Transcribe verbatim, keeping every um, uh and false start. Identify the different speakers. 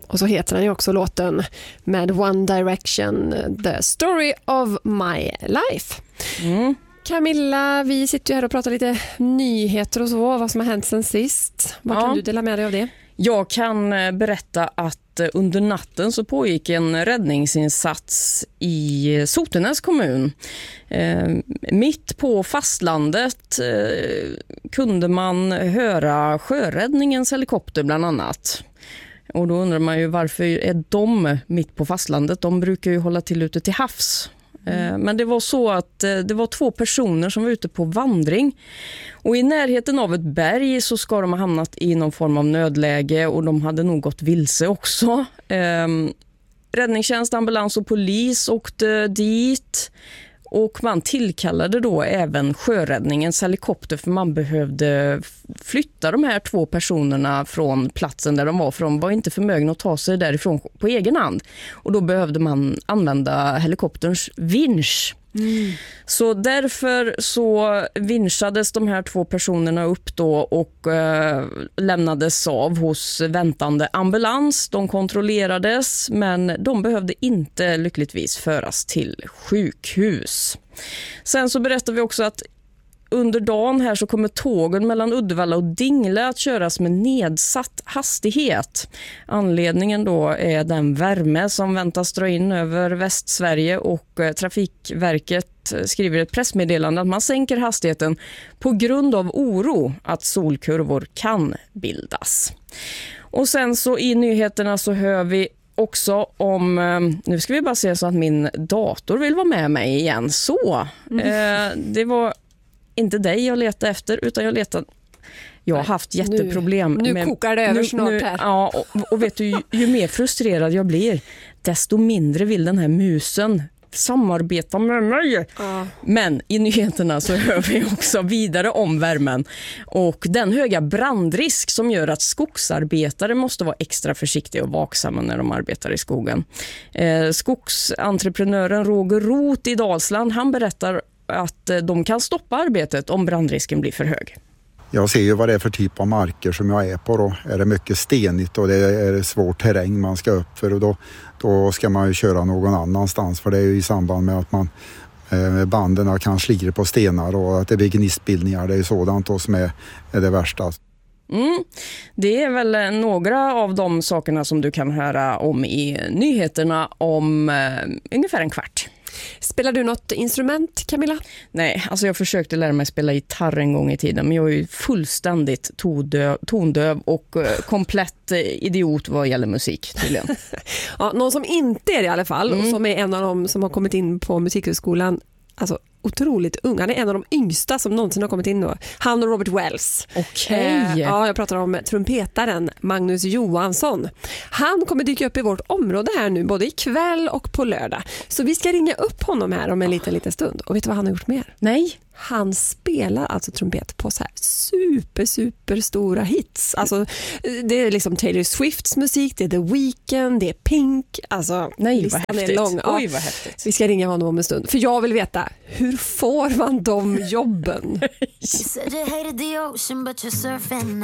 Speaker 1: Och så heter den ju också låten med One Direction, The Story of My Life.
Speaker 2: Mm.
Speaker 1: Camilla, vi sitter ju här och pratar lite nyheter och så, vad som har hänt sen sist. Vad
Speaker 2: Ja.
Speaker 1: kan du dela med dig av det?
Speaker 2: Jag kan berätta att under natten så pågick en räddningsinsats i Sotenäs kommun. Eh, mitt på fastlandet eh, kunde man höra sjöräddningens helikopter bland annat. Och då undrar man ju varför är de mitt på fastlandet? De brukar ju hålla till ute till havs. Mm. Men det var så att det var två personer som var ute på vandring och i närheten av ett berg så ska de ha hamnat i någon form av nödläge och de hade nog gått vilse också. Ehm, räddningstjänst, ambulans och polis åkte dit och man tillkallade då även sjöräddningens helikopter för man behövde flytta de här två personerna från platsen där de var för de var inte förmögna att ta sig därifrån på egen hand. Och då behövde man använda helikopterns vinsch. Mm. Så därför så vinschades de här två personerna upp då och eh, lämnades av hos väntande ambulans. De kontrollerades men de behövde inte lyckligtvis föras till sjukhus. Sen så berättar vi också att under dagen här så kommer tågen mellan Uddevalla och Dingle att köras med nedsatt hastighet. Anledningen då är den värme som väntas dra in över Västsverige och eh, Trafikverket skriver ett pressmeddelande att man sänker hastigheten på grund av oro att solkurvor kan bildas. Och sen så i nyheterna så hör vi också om, nu ska vi bara se så att min dator vill vara med mig igen. Så, mm. eh, det var inte dig jag letade efter utan jag letade jag har haft jätteproblem.
Speaker 1: Nu, nu
Speaker 2: med,
Speaker 1: kokar det över
Speaker 2: nu,
Speaker 1: snart
Speaker 2: nu,
Speaker 1: här.
Speaker 2: Ja, och, och vet du, ju, ju mer frustrerad jag blir desto mindre vill den här musen samarbeta med mig. Ja. Men i nyheterna så hör vi också vidare om värmen och den höga brandrisk som gör att skogsarbetare måste vara extra försiktiga och vaksamma när de arbetar i skogen. Eh, skogsentreprenören Roger Roth i Dalsland, han berättar att de kan stoppa arbetet om brandrisken blir för hög.
Speaker 3: Jag ser ju vad det är för typ av marker som jag är på då. Är det mycket stenigt och det är svår terräng man ska upp för och då, då ska man ju köra någon annanstans för det är ju i samband med att man eh, banden kan slira på stenar och att det blir gnistbildningar. Det är ju sådant då som är, är det värsta.
Speaker 2: Mm. Det är väl några av de sakerna som du kan höra om i nyheterna om eh, ungefär en kvart.
Speaker 1: Spelar du något instrument, Camilla?
Speaker 2: Nej, alltså jag försökte lära mig spela gitarr en gång i tiden men jag är ju fullständigt tondöv, tondöv och uh, komplett idiot vad gäller musik tydligen.
Speaker 1: Ja, någon som inte är det i alla fall mm. och som är en av dem som har kommit in på Musikhögskolan, alltså otroligt ung. Han är en av de yngsta som någonsin har kommit in då. Han och Robert Wells.
Speaker 2: Okej.
Speaker 1: Eh, ja, jag pratar om trumpetaren Magnus Johansson. Han kommer dyka upp i vårt område här nu, både ikväll och på lördag. Så vi ska ringa upp honom här om en liten, liten stund. Och vet du vad han har gjort mer?
Speaker 2: Nej.
Speaker 1: Han spelar alltså trumpet på så här super, super stora hits. Alltså, det är liksom Taylor Swifts musik, det är The Weeknd, det är Pink. Alltså,
Speaker 2: nej, vad häftigt.
Speaker 1: Är lång. Ja,
Speaker 2: oj, vad häftigt.
Speaker 1: Vi ska ringa honom om en stund. För jag vill veta, hur får man de jobben?